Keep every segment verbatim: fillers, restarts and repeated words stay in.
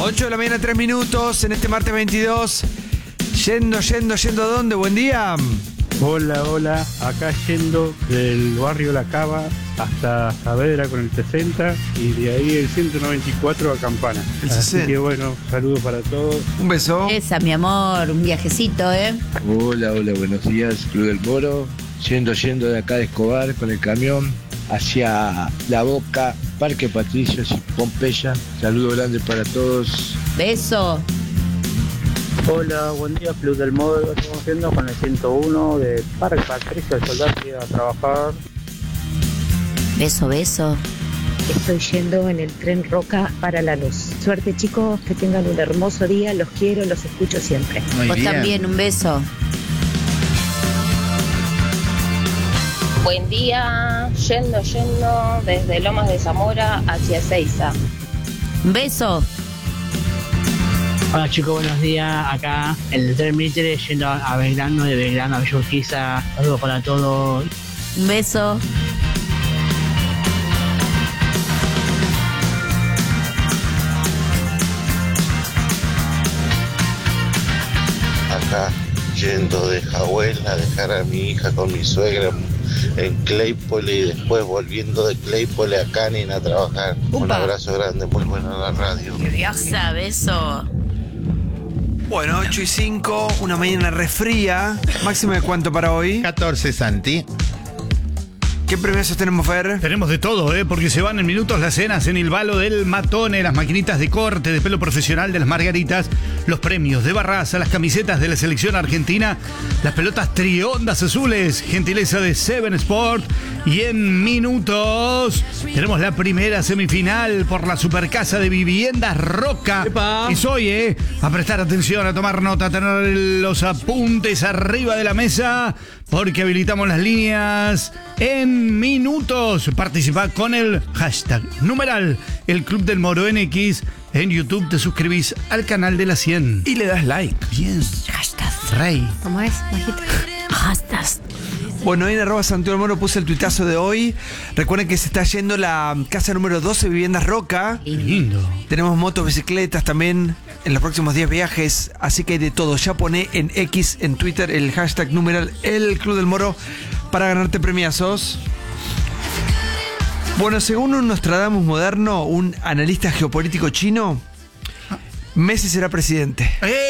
ocho de la mañana, tres minutos, en este martes veintidós. Yendo, yendo, yendo ¿a dónde? Buen día. Hola, hola. Acá yendo del barrio La Cava hasta Saavedra con el sesenta y de ahí el ciento noventa y cuatro a Campana. El Así sesenta. que bueno, saludos para todos. Un beso. Esa, mi amor, un viajecito, ¿eh? Hola, hola, buenos días, Club del Moro. Yendo, yendo de acá de Escobar con el camión hacia La Boca, Parque Patricios y Pompeya. Saludo grande para todos. Beso. Hola, buen día, Club del Moro. Estamos yendo con el ciento uno de Parque Patricio, el soldado que iba a trabajar. Beso, beso. Estoy yendo en el tren Roca para La Luz. Suerte, chicos, que tengan un hermoso día. Los quiero, los escucho siempre. Muy Vos bien. también, un beso. Buen día, yendo, yendo desde Lomas de Zamora hacia Seiza. Un beso. Hola chicos, buenos días. Acá en el tren Mitre yendo a Belgrano, de Belgrano a Villa Urquiza. Saludos para todos. Un beso. Acá yendo de Jahuel a dejar a mi hija con mi suegra en Claypole y después volviendo de Claypole a Canning a trabajar. Un Upa. abrazo grande, muy buena la radio. Esa, beso. Bueno, ocho y cinco, una mañana refría. ¿Máxima de cuánto para hoy? catorce, Santi. ¿Qué premios tenemos, Fer? Tenemos de todo, ¿eh? Porque se van en minutos las cenas en el Balo del Matone, las maquinitas de corte de pelo profesional de las Margaritas, los premios de Barraza, las camisetas de la selección argentina, las pelotas triondas azules, gentileza de Seven Sport. Y en minutos tenemos la primera semifinal por la Supercasa de Viviendas Roca. ¡Epa! Y soy, ¿eh? A prestar atención, a tomar nota, a tener los apuntes arriba de la mesa, porque habilitamos las líneas en minutos. Participa con el hashtag numeral El Club del Moro en X. En YouTube te suscribís al canal de la cien. Y le das like. Bien. Hashtag. Rey. ¿Cómo es, Majita? Hashtag. Bueno, en arroba Santiago del Moro puse el tuitazo de hoy. Recuerden que se está yendo la casa número doce, Viviendas Roca. Qué lindo. Tenemos motos, bicicletas también en los próximos diez viajes. Así que hay de todo. Ya poné en X, en Twitter, el hashtag numeral El Club del Moro para ganarte premiazos. Bueno, según un Nostradamus moderno, un analista geopolítico chino, Messi será presidente.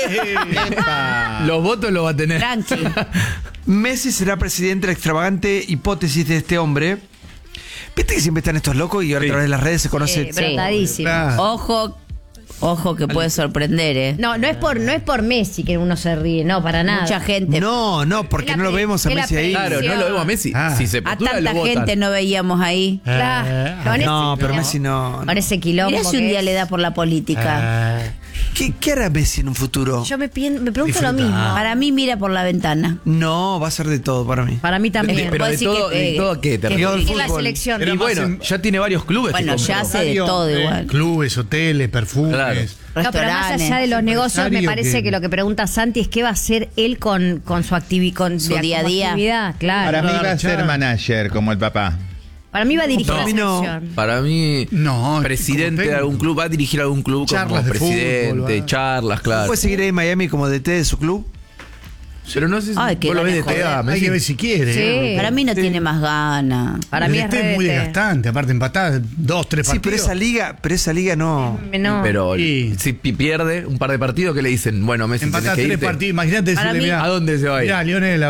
Los votos los va a tener. Tranqui. Messi será presidente, la extravagante hipótesis de este hombre. Viste que siempre están estos locos y ahora Sí. a través de las redes se conoce. Eh, brotadísimo. Claro. Ojo, ojo que puede sorprender, ¿eh? No, no es por no es por Messi que uno se ríe, no, para nada. Mucha gente. No, no, porque Es la no lo pre- vemos a es la Messi ahí. Claro, no lo vemos a Messi. Ah. Si se A postula, lo tanta votan. gente no veíamos ahí. Claro, con ese No, pero quilombo. Messi no. Con ese quilombo. Mirá si un que día es. le da por la política. ¿Qué, qué hará Messi en un futuro? Yo me, pien- me pregunto Disfruta. lo mismo. Para mí mira por la ventana. No, va a ser de todo para mí. Para mí también. Pero Vos de decís todo, que de pegue. todo a qué te Que refieres? pegue. Y la fútbol. selección. Y bueno, ya tiene varios clubes. que Bueno, ya compró. hace de todo Eh, igual. Clubes, hoteles, perfumes. Claro. No, pero más Restaurantes. allá de los negocios, me Empresario parece que- que... lo que pregunta Santi es qué va a hacer él con, con su actividad, con Su de- día a como día. actividad, claro. Para Para, mí va a Garchar. ser manager como el papá. mí va a dirigir Para la mí no. selección. Para mí, No, presidente como de algún técnico. club, va a dirigir algún club Charlas como de presidente, fútbol, va. charlas, claro. ¿Puede seguir ahí en Miami como D T de su club? Pero no sé si Ay, qué vos lo ves de ganas, T A, joder. Hay que ver si quiere. Sí. ¿eh? Para mí no tiene más ganas. Para mí es Este es muy redete. desgastante, aparte empatadas, dos, tres Sí, pero partidos. esa liga, pero esa liga no. No. Pero Y- si pi- pierde un par de partidos, ¿qué le dicen? Bueno, Messi tenés Empatadas que tres irte. partidos, imagínate Para decirle, mí- mirá, ¿A dónde se va a ir? mirá, Lionel,